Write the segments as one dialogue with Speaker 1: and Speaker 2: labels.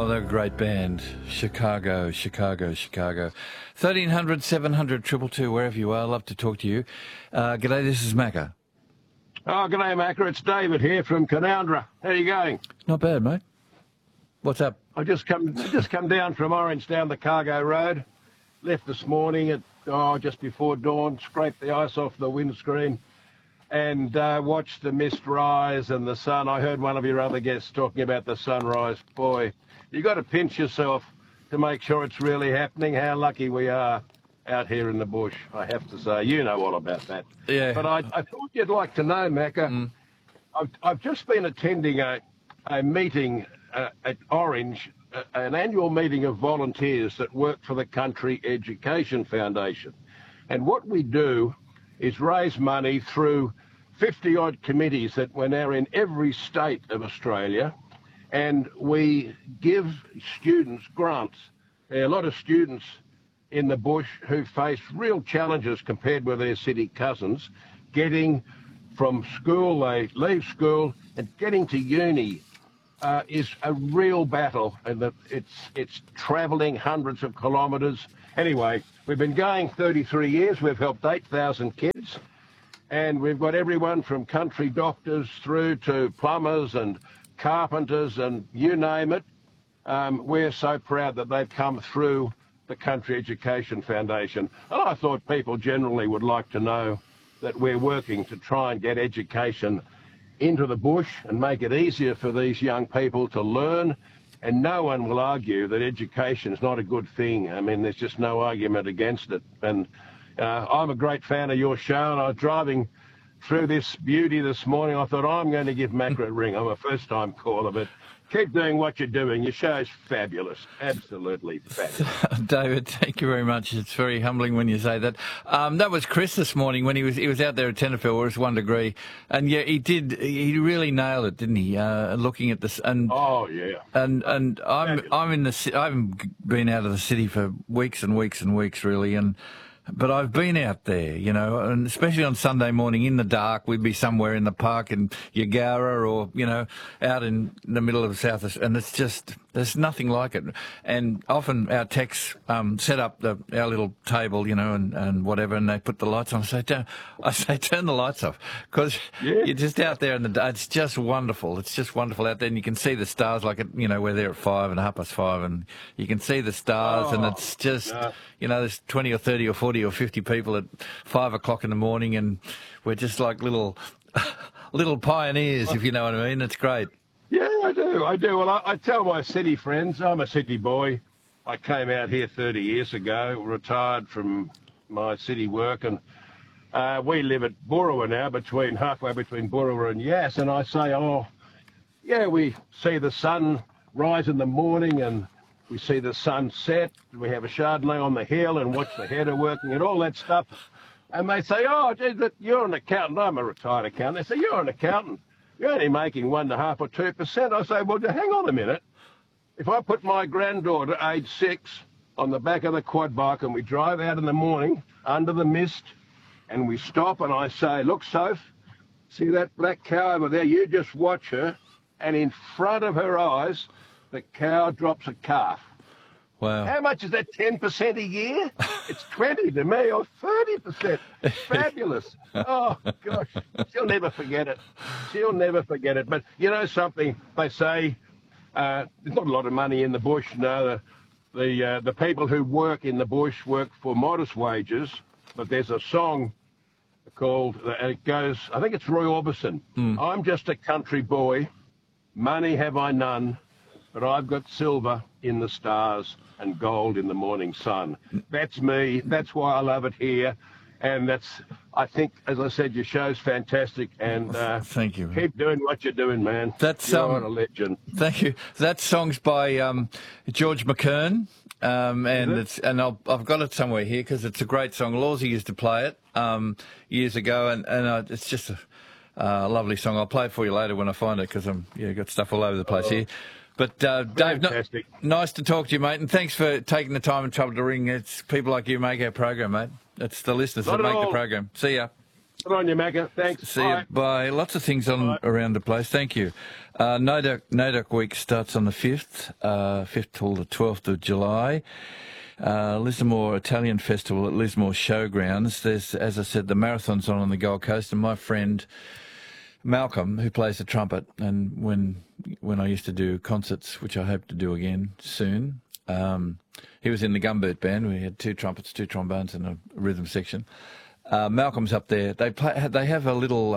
Speaker 1: they're a great band. Chicago, Chicago, Chicago. 1300 700 222, wherever you are. Love to talk to you. G'day, this is Macca.
Speaker 2: Oh, g'day, Macca. It's David here from Canowindra. How are you going?
Speaker 1: Not bad, mate. What's up?
Speaker 2: I just come down from Orange down the Cargo Road. Left this morning at just before dawn. Scraped the ice off the windscreen and watched the mist rise and the sun. I heard one of your other guests talking about the sunrise. Boy, you got to pinch yourself to make sure it's really happening. How lucky we are out here in the bush, I have to say. You know all about that.
Speaker 1: Yeah.
Speaker 2: But I thought you'd like to know, Macca. I've just been attending a meeting at Orange, an annual meeting of volunteers that work for the Country Education Foundation. And what we do is raise money through 50-odd committees that we're now in every state of Australia, and we give students grants. There are a lot of students in the bush who face real challenges compared with their city cousins. Getting from school, they leave school, and getting to uni is a real battle, and it's travelling hundreds of kilometres. Anyway, we've been going 33 years. We've helped 8,000 kids, and we've got everyone from country doctors through to plumbers and carpenters and you name it. We're so proud that they've come through the Country Education Foundation. And I thought people generally would like to know that we're working to try and get education into the bush and make it easier for these young people to learn. And no one will argue that education is not a good thing. I mean, there's just no argument against it. And I'm a great fan of your show, and I was driving through this beauty this morning. I thought, I'm going to give Macca a ring. I'm a first-time caller, but keep doing what you're doing. Your show's fabulous, absolutely fabulous.
Speaker 1: David, thank you very much. It's very humbling when you say that. That was Chris this morning when he was out there at Tenterfield where it's 1 degree, and yeah, he really nailed it, didn't he? Looking at this, and
Speaker 2: oh yeah,
Speaker 1: and I'm in the I haven't been out of the city for weeks and weeks and weeks really, but I've been out there, you know, and especially on Sunday morning in the dark, we'd be somewhere in the park in Yagara or, you know, out in the middle of South, and it's just, there's nothing like it. And often our techs set up our little table, you know, and whatever, and they put the lights on. I say, turn the lights off, because you're just out there in the dark. It's just wonderful. It's just wonderful out there, and you can see the stars, like, you know, we're there at 5 and 5:30, and you can see the stars, and it's just, you know, there's 20 or 30 or 40 or 50 people at 5 o'clock in the morning, and we're just like little pioneers, if you know what I mean. It's great.
Speaker 2: Yeah, I do. Well, I tell my city friends, I'm a city boy. I came out here 30 years ago, retired from my city work, and we live at Boorowa now, halfway between Boorowa and Yass, and I say, oh, yeah, we see the sun rise in the morning, and we see the sun set, we have a Chardonnay on the hill and watch the header working and all that stuff. And they say, oh, geez, you're an accountant. I'm a retired accountant. They say, you're an accountant. You're only making 1.5 or 2%. I say, well, hang on a minute. If I put my granddaughter, age 6, on the back of the quad bike and we drive out in the morning under the mist and we stop and I say, look, Soph, see that black cow over there? You just watch her, and in front of her eyes, the cow drops a calf.
Speaker 1: Wow.
Speaker 2: How much is that, 10% a year? It's 20 to me, or 30%. Fabulous. Oh, gosh. She'll never forget it. She'll never forget it. But you know something? They say there's not a lot of money in the bush. No, the people who work in the bush work for modest wages. But there's a song called, and it goes, I think it's Roy Orbison. I'm just a country boy. Money have I none. But I've got silver in the stars and gold in the morning sun. That's me. That's why I love it here. And I think, as I said, your show's fantastic. And
Speaker 1: thank you.
Speaker 2: Keep doing what you're doing, man. You're a legend.
Speaker 1: Thank you. That song's by George McKern. And I've got it somewhere here because it's a great song. Lawsy used to play it years ago, and it's just a lovely song. I'll play it for you later when I find it because got stuff all over the place here. But, Dave, nice to talk to you, mate, and thanks for taking the time and trouble to ring. It's people like you make our program, mate. It's the listeners that make the program. See ya.
Speaker 2: Good on you, Macca. Thanks.
Speaker 1: See you. Bye. Lots of things on around the place. Thank you. NAIDOC week starts on the 5th, 5th till the 12th of July. Lismore Italian Festival at Lismore Showgrounds. There's, as I said, the marathon's on the Gold Coast, and my friend Malcolm, who plays the trumpet, and when I used to do concerts, which I hope to do again soon, he was in the Gumboot band. We had 2 trumpets, 2 trombones, and a rhythm section. Malcolm's up there. They have a little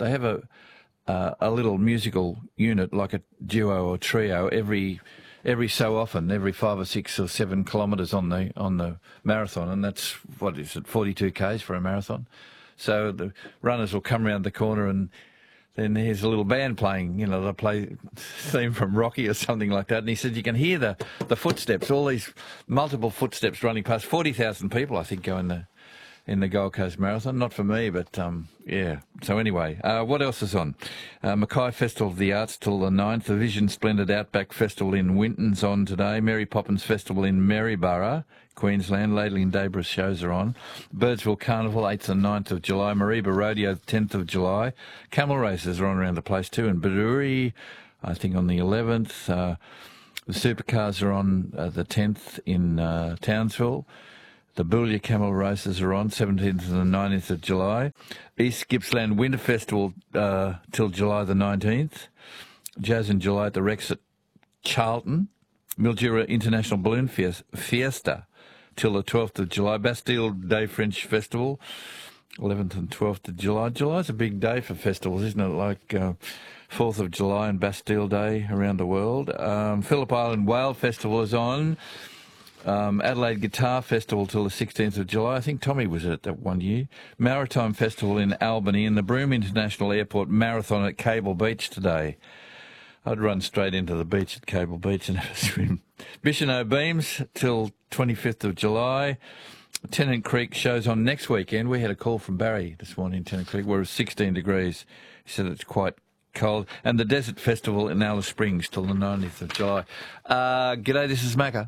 Speaker 1: a little musical unit, like a duo or trio, every so often, every 5 or 6 or 7 kilometres on the marathon, and that's, what is it, 42 k's for a marathon. So the runners will come around the corner, and then here's a little band playing, they'll play theme from Rocky or something like that. And he said you can hear the footsteps, all these multiple footsteps running past. 40,000 people, I think, go in the Gold Coast Marathon. Not for me, but yeah. So anyway, what else is on? Mackay Festival of the Arts till the 9th. The Vision Splendid Outback Festival in Winton's on today. Mary Poppins Festival in Maryborough, Queensland. Laidley and Debra shows are on. Birdsville Carnival, 8th and 9th of July. Mareeba Rodeo, 10th of July. Camel races are on around the place too. And Baduri, I think, on the 11th. The supercars are on the 10th in Townsville. The Boulia Camel races are on 17th and the 19th of July. East Gippsland Winter Festival till July the 19th. Jazz in July at the Rex at Charlton. Mildura International Balloon Fiesta till the 12th of July. Bastille Day French Festival, 11th and 12th of July. July's a big day for festivals, isn't it? Like 4th of July and Bastille Day around the world. Phillip Island Whale Festival is on. Adelaide Guitar Festival till the 16th of July. I think Tommy was at that one year. Maritime Festival in Albany, and the Broome International Airport Marathon at Cable Beach today. I'd run straight into the beach at Cable Beach and have a swim. Bicheno Beams till 25th of July. Tennant Creek shows on next weekend. We had a call from Barry this morning in Tennant Creek where it's 16 degrees. He said it's quite cold. And the Desert Festival in Alice Springs till the 19th of July. G'day, this is Macca.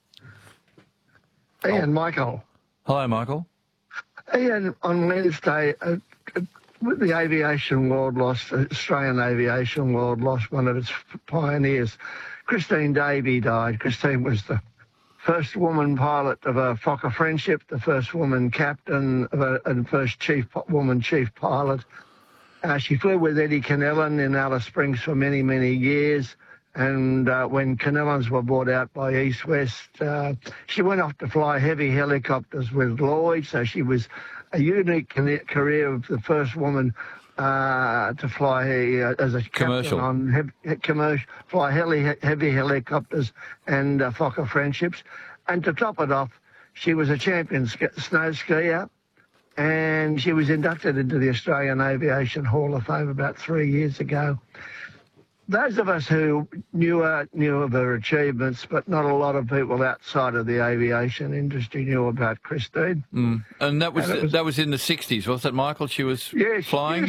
Speaker 3: Ian, Michael.
Speaker 1: Hi, Michael.
Speaker 3: Ian, on Wednesday, the aviation world lost, Australian aviation world lost one of its pioneers. Christine Davey died. Christine was the first woman pilot of a Fokker Friendship, the first woman captain and first woman chief pilot. She flew with Eddie Kennellan in Alice Springs for many, many years. And when Kennellans were bought out by East West, she went off to fly heavy helicopters with Lloyd. So she was a unique career of the first woman to fly as a
Speaker 1: commercial
Speaker 3: on fly heavy helicopters and Fokker Friendships. And to top it off, she was a champion snow skier, and she was inducted into the Australian Aviation Hall of Fame about 3 years ago. Those of us who knew of her achievements, but not a lot of people outside of the aviation industry knew about Christine.
Speaker 1: And that was in the 60s, wasn't it, Michael? She was flying?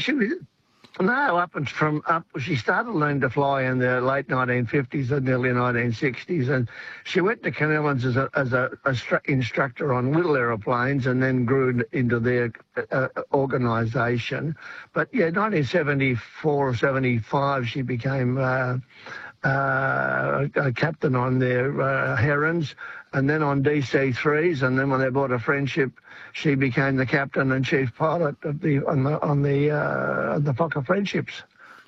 Speaker 3: She started learning to fly in the late 1950s and early 1960s, and she went to Kennellans as a instructor on little aeroplanes, and then grew into their organisation. But yeah, 1974 or 75, she became a captain on their Herons, and then on DC-3s, and then when they bought a Friendship, she became the captain and chief pilot of the Fokker Friendships.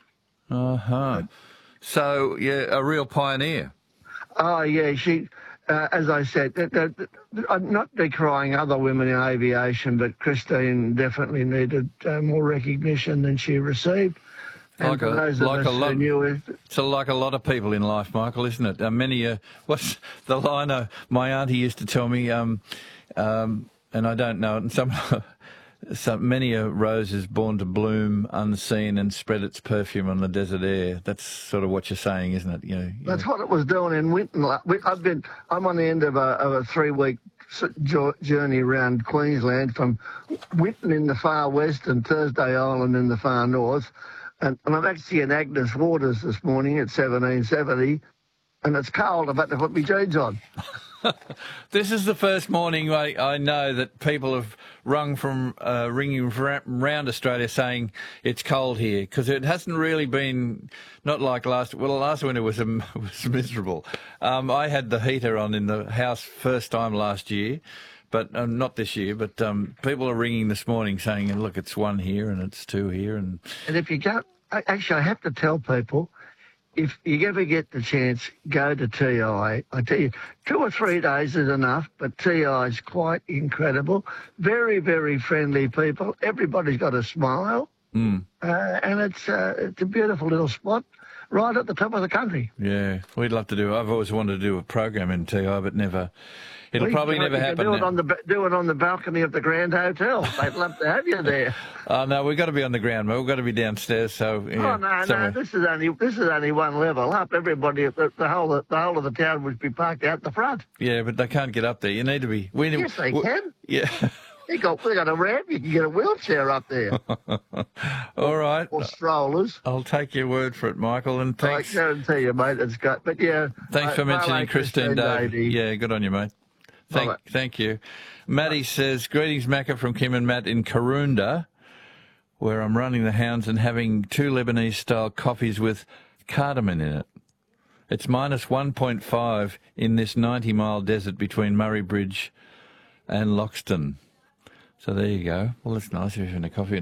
Speaker 1: So yeah, a real pioneer.
Speaker 3: Oh yeah, she. As I said, I'm not decrying other women in aviation, but Christine definitely needed more recognition than she received. And like
Speaker 1: a lot of people in life, Michael, isn't it? What's the line my auntie used to tell me, and I don't know it, and many a rose is born to bloom unseen and spread its perfume on the desert air. That's sort of what you're saying, isn't it?
Speaker 3: That's what it was doing in Winton. I'm on the end of a 3-week journey around Queensland, from Winton in the far west and Thursday Island in the far north. And I'm actually in Agnes Waters this morning at 1770, and it's cold. I've had to put my jeans on.
Speaker 1: This is the first morning I know that people have rung from ringing around Australia saying it's cold here, because it hasn't really been, not like last winter was miserable. I had the heater on in the house first time last year, but not this year. But people are ringing this morning saying, look, it's 1 here and it's 2 here, and
Speaker 3: if you go, actually, I have to tell people, if you ever get the chance, go to TI. I tell you, 2 or 3 days is enough, but TI is quite incredible. Very, very friendly people. Everybody's got a smile. And it's a beautiful little spot right at the top of the country.
Speaker 1: Yeah, we'd love to do. I've always wanted to do a program in TI, but never. It'll probably never happen.
Speaker 3: Do it on the balcony of the Grand Hotel. They'd love to have you there.
Speaker 1: Oh no, we've got to be on the ground. We've got to be downstairs. So yeah,
Speaker 3: no. This is only one level up. Everybody, the whole of the town would be parked out the front.
Speaker 1: Yeah, but they can't get up there. You need to be.
Speaker 3: Yes, they can.
Speaker 1: Yeah.
Speaker 3: They got a ramp. You can get a wheelchair up there.
Speaker 1: All right.
Speaker 3: Or strollers.
Speaker 1: I'll take your word for it, Michael. And thanks.
Speaker 3: I guarantee you, mate. It's got. But yeah.
Speaker 1: Thanks for mentioning Christine Davey. Yeah, good on you, mate. Thank you. Maddie says, greetings, Macca, from Kim and Matt in Karoonda, where I'm running the hounds and having 2 Lebanese-style coffees with cardamom in it. It's minus 1.5 in this 90-mile desert between Murray Bridge and Loxton. So there you go. Well, it's nice if you're having a coffee.